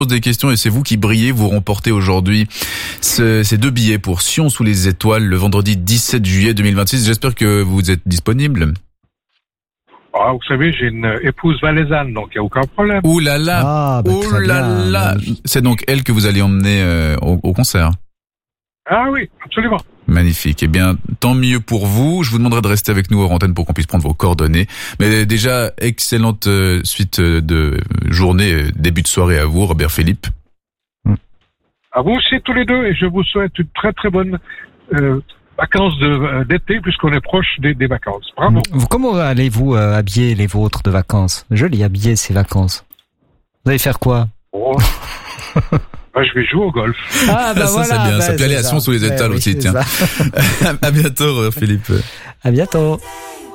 pose des questions et c'est vous qui brillez. Vous remportez aujourd'hui ces 2 billets pour Sion sous les étoiles le vendredi 17 juillet 2026. J'espère que vous êtes disponible. Ah, vous savez, j'ai une épouse valaisanne, donc il n'y a aucun problème. Ouh là là, ouh là là. C'est donc elle que vous allez emmener au concert. Ah oui, absolument. Magnifique. Eh bien, tant mieux pour vous. Je vous demanderai de rester avec nous hors antenne pour qu'on puisse prendre vos coordonnées. Mais déjà, excellente suite de journée, début de soirée à vous, Robert Philippe. À vous aussi, tous les deux, et je vous souhaite une très très bonne vacances d'été, puisqu'on est proche des vacances. Bravo. Comment allez-vous habiller les vôtres de vacances? Joli habiller ces vacances. Vous allez faire quoi? Oh. Je vais jouer au golf. Ah, bah ça, voilà. c'est bien. Bah, Ça peut aller à Sion sous les étoiles aussi, tiens. À bientôt, Philippe. À bientôt.